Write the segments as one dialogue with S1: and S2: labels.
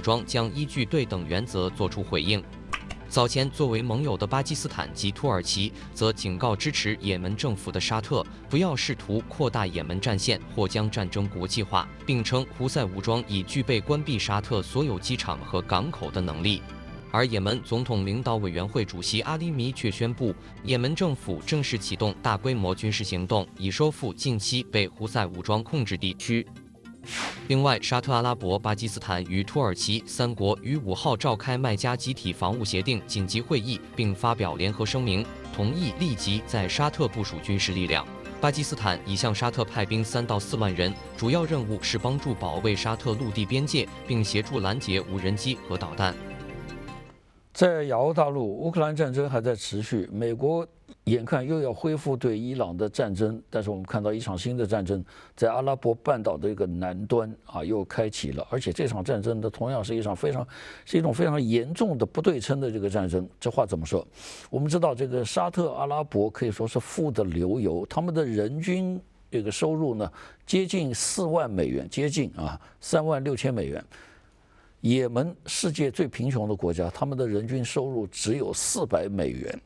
S1: 装将依据对等原则作出回应。早前作为盟友的巴基斯坦及土耳其则警告支持也门政府的沙特不要试图扩大也门战线或将战争国际化，并称胡塞武装已具备关闭沙特所有机场和港口的能力。而也门总统领导委员会主席阿里米却宣布，也门政府正式启动大规模军事行动，以收复近期被胡塞武装控制地区。另外，沙特阿拉伯、巴基斯坦与土耳其三国于5号召开麦加集体防务协定紧急会议，并发表联合声明，同意立即在沙特部署军事力量。巴基斯坦已向沙特派兵3到4万人，主要任务是帮助保卫沙特陆地边界，并协助拦截无人机和导弹。
S2: 在亚欧大陆，乌克兰战争还在持续，美国眼看又要恢复对伊朗的战争，但是我们看到一场新的战争在阿拉伯半岛的一个南端又开启了，而且这场战争呢，同样是一种非常严重的不对称的这个战争。这话怎么说？我们知道这个沙特阿拉伯可以说是富得流油，他们的人均这个收入呢接近4万美元，接近36000美元。也门世界最贫穷的国家，他们的人均收入只有400美元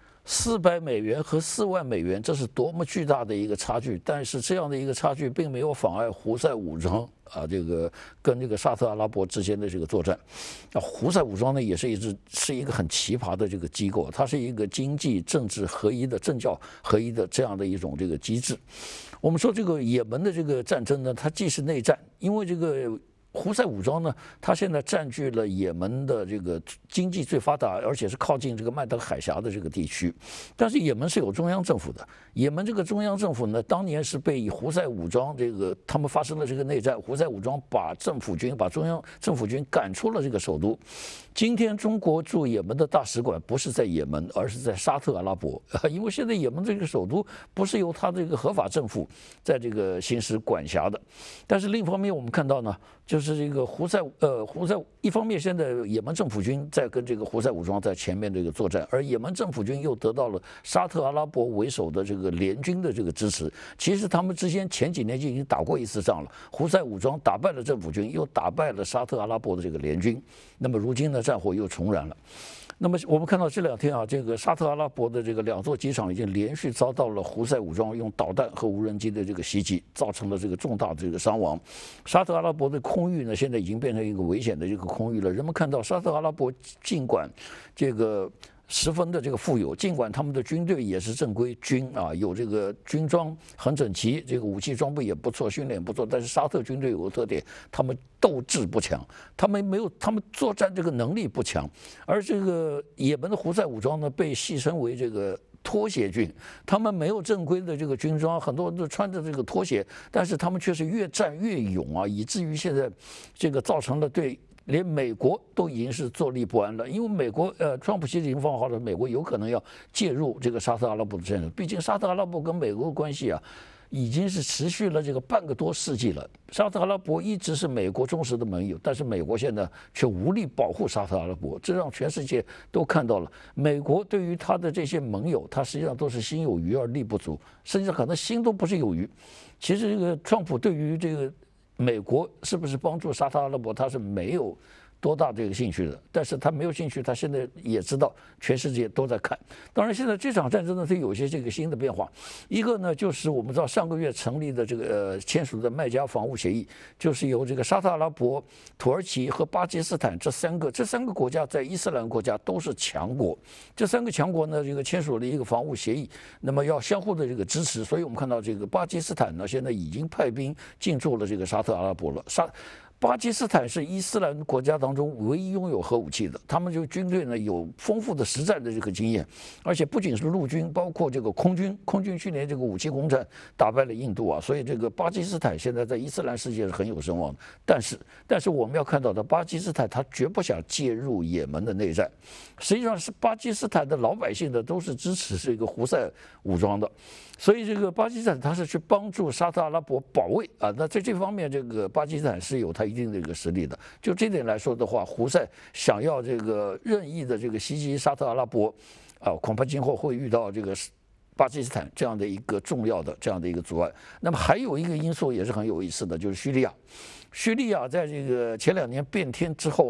S2: ，400美元和4万美元，这是多么巨大的一个差距！但是这样的一个差距并没有妨碍胡塞武装这个跟这个沙特阿拉伯之间的这个作战。胡塞武装呢也是一个很奇葩的这个机构，它是一个经济政治合一的政教合一的这样的一种这个机制。我们说这个也门的这个战争呢，它既是内战，因为这个胡塞武装呢，它现在占据了也门的这个经济最发达，而且是靠近这个曼德海峡的这个地区。但是也门是有中央政府的，也门这个中央政府呢，当年是被胡塞武装他们发生了这个内战，胡塞武装把中央政府军赶出了这个首都。今天中国驻也门的大使馆不是在也门，而是在沙特阿拉伯，因为现在也门这个首都不是由他这个合法政府在这个行使管辖的。但是另一方面，我们看到呢，就是这个胡塞一方面现在也门政府军在跟这个胡塞武装在前面这个作战，而也门政府军又得到了沙特阿拉伯为首的这个联军的这个支持。其实他们之间前几年就已经打过一次仗了，胡塞武装打败了政府军，又打败了沙特阿拉伯的这个联军。那么如今呢，战火又重燃了。那么我们看到这2天这个沙特阿拉伯的这个2座机场已经连续遭到了胡塞武装用导弹和无人机的这个袭击，造成了这个重大的这个伤亡。沙特阿拉伯的空域呢，现在已经变成一个危险的这个空域了。人们看到沙特阿拉伯尽管这个十分的这个富有，尽管他们的军队也是正规军有这个军装很整齐，这个武器装备也不错，训练也不错，但是沙特军队有个特点，他们斗志不强，他们作战这个能力不强。而这个也门的胡塞武装呢，被戏称为这个拖鞋军，他们没有正规的这个军装，很多人都穿着这个拖鞋，但是他们却是越战越勇以至于现在这个造成了连美国都已经是坐立不安了，因为美国川普其实已经放话了，美国有可能要介入这个沙特阿拉伯的战争。毕竟沙特阿拉伯跟美国的关系已经是持续了这个半个多世纪了。沙特阿拉伯一直是美国忠实的盟友，但是美国现在却无力保护沙特阿拉伯，这让全世界都看到了美国对于他的这些盟友，他实际上都是心有余而力不足，实际上可能心都不是有余。其实这个川普对于这个美国是不是帮助沙特阿拉伯，他是没有多大这个兴趣的，但是他没有兴趣，他现在也知道全世界都在看。当然，现在这场战争呢，它有一些这个新的变化。一个呢，就是我们知道上个月成立的这个签署的麦加防务协议，就是由这个沙特阿拉伯、土耳其和巴基斯坦这三个国家在伊斯兰国家都是强国。这3个强国呢，这个签署了一个防务协议，那么要相互的这个支持。所以我们看到这个巴基斯坦呢，现在已经派兵进驻了这个沙特阿拉伯了。巴基斯坦是伊斯兰国家当中唯一拥有核武器的，他们这个军队呢有丰富的实战的这个经验，而且不仅是陆军，包括这个空军去年这个武器攻占打败了印度所以这个巴基斯坦现在在伊斯兰世界是很有声望的。但是我们要看到的，巴基斯坦他绝不想介入也门的内战，实际上是巴基斯坦的老百姓的都是支持这个胡塞武装的，所以这个巴基斯坦他是去帮助沙特阿拉伯保卫那在这方面，这个巴基斯坦是有他一定的一个实力的。就这点来说的话，胡塞想要这个任意的这个袭击沙特阿拉伯恐怕今后会遇到这个巴基斯坦这样的一个重要的这样的一个阻碍。那么还有一个因素也是很有意思的，就是叙利亚。叙利亚在这个前2年变天之后